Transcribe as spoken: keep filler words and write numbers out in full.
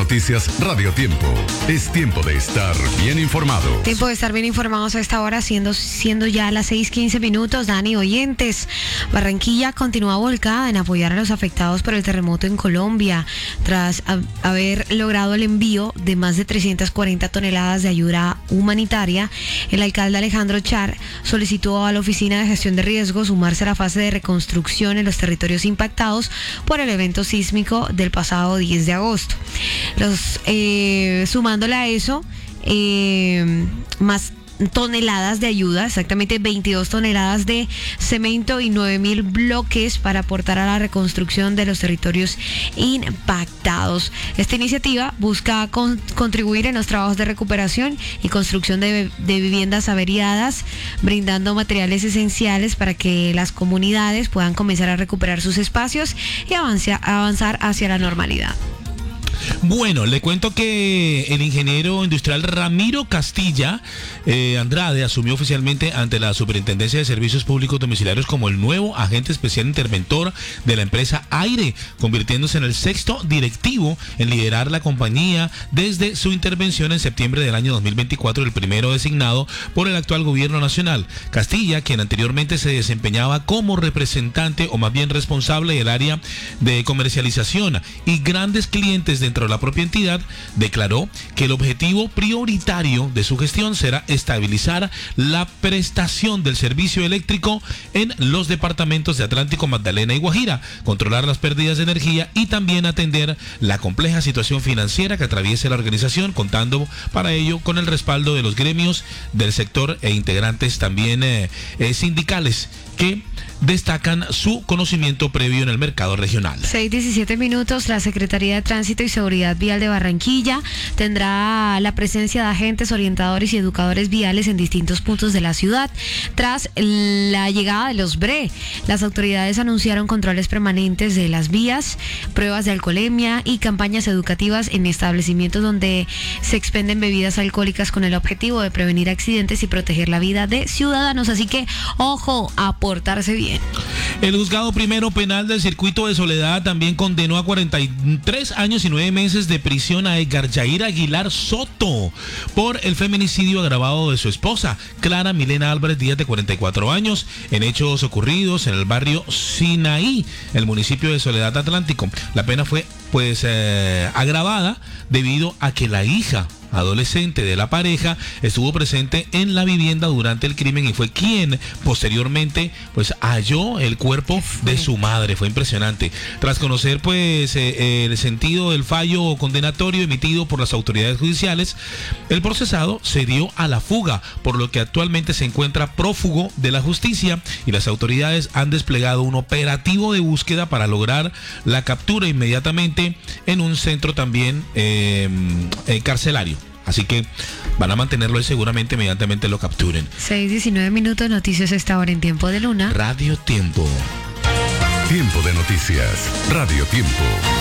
Noticias Radio Tiempo. Es tiempo de estar bien informados. Tiempo de estar bien informados a esta hora, siendo, siendo ya las seis quince minutos. Dani, oyentes, Barranquilla continúa volcada en apoyar a los afectados por el terremoto en Colombia, tras a, haber logrado el envío de más de trescientas cuarenta toneladas de ayuda humanitaria. El alcalde Alejandro Char solicitó a la Oficina de Gestión de Riesgos sumarse a la fase de reconstrucción en los territorios impactados por el evento sísmico del pasado diez de agosto. Los, eh, sumándole a eso, eh, más toneladas de ayuda, exactamente veintidós toneladas de cemento y nueve mil bloques para aportar a la reconstrucción de los territorios impactados. Esta iniciativa busca con, contribuir en los trabajos de recuperación y construcción de, de viviendas averiadas, brindando materiales esenciales para que las comunidades puedan comenzar a recuperar sus espacios y avanzar, avanzar hacia la normalidad. Bueno, le cuento que el ingeniero industrial Ramiro Castilla eh, Andrade asumió oficialmente ante la Superintendencia de Servicios Públicos Domiciliarios como el nuevo agente especial interventor de la empresa Aire, convirtiéndose en el sexto directivo en liderar la compañía desde su intervención en septiembre del año dos mil veinticuatro, el primero designado por el actual gobierno nacional. Castilla, quien anteriormente se desempeñaba como representante o más bien responsable del área de comercialización y grandes clientes dentro de la propia entidad, declaró que el objetivo prioritario de su gestión será estabilizar la prestación del servicio eléctrico en los departamentos de Atlántico, Magdalena y Guajira, controlar las pérdidas de energía y también atender la compleja situación financiera que atraviesa la organización, contando para ello con el respaldo de los gremios del sector e integrantes también eh, eh, sindicales que destacan su conocimiento previo en el mercado regional. seis diecisiete minutos, la Secretaría de Tránsito y Seguridad Vial de Barranquilla tendrá la presencia de agentes, orientadores y educadores viales en distintos puntos de la ciudad. Tras la llegada de los B R E, las autoridades anunciaron controles permanentes de las vías, pruebas de alcoholemia y campañas educativas en establecimientos donde se expenden bebidas alcohólicas con el objetivo de prevenir accidentes y proteger la vida de ciudadanos. Así que, ojo, a portarse bien. El juzgado primero penal del circuito de Soledad también condenó a cuarenta y tres años y nueve meses de prisión a Edgar Jair Aguilar Soto por el feminicidio agravado de su esposa, Clara Milena Álvarez Díaz, de cuarenta y cuatro años, en hechos ocurridos en el barrio Sinaí, el municipio de Soledad Atlántico. La pena fue pues eh, agravada debido a que la hija adolescente de la pareja estuvo presente en la vivienda durante el crimen y fue quien posteriormente pues halló el cuerpo de su madre. Fue impresionante. Tras conocer pues eh, el sentido del fallo condenatorio emitido por las autoridades judiciales, el procesado se dio a la fuga, por lo que actualmente se encuentra prófugo de la justicia y las autoridades han desplegado un operativo de búsqueda para lograr la captura inmediatamente en un centro también eh, eh, carcelario. Así que van a mantenerlo y seguramente inmediatamente lo capturen. seis diecinueve minutos, noticias a esta hora en Tiempo de Luna. Radio Tiempo. Tiempo de noticias. Radio Tiempo.